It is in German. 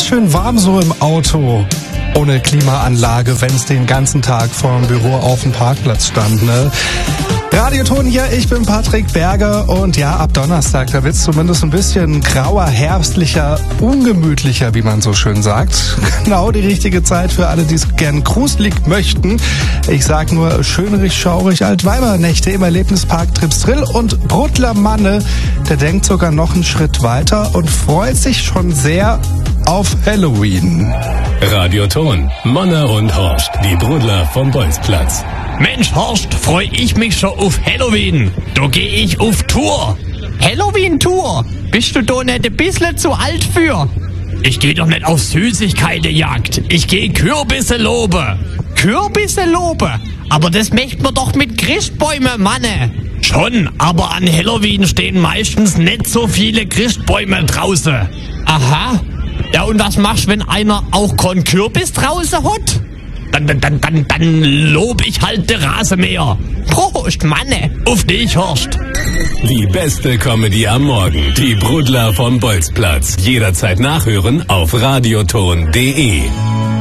ganz schön warm so im Auto. Ohne Klimaanlage, wenn es den ganzen Tag vorm Büro auf dem Parkplatz stand, ne? Radioton hier, ich bin Patrick Berger und ja, ab Donnerstag, da wird's zumindest ein bisschen grauer, herbstlicher, ungemütlicher, wie man so schön sagt. Genau die richtige Zeit für alle, die es gern gruselig möchten. Ich sag nur schönerig, schaurig, Altweibernächte im Erlebnispark Tripsdrill und Bruttler Manne, der denkt sogar noch einen Schritt weiter und freut sich schon sehr auf Halloween. Radioton, Manne und Horst, die Brudler vom Bolzplatz. Mensch, Horst, freu ich mich schon auf Halloween. Da geh ich auf Tour. Halloween-Tour? Bist du da nicht ein bisschen zu alt für? Ich geh doch nicht auf Süßigkeitenjagd. Ich geh Kürbisse lobe. Kürbisse lobe? Aber das möcht man doch mit Christbäume, Manne. Schon, aber an Halloween stehen meistens nicht so viele Christbäume draußen. Aha. Ja, und was machst, wenn einer auch keinen Kürbis draußen hat? Dann lob ich halt den Rasenmäher. Prost, Manne. Auf dich, Horst. Die beste Comedy am Morgen. Die Brudler vom Bolzplatz. Jederzeit nachhören auf radioton.de.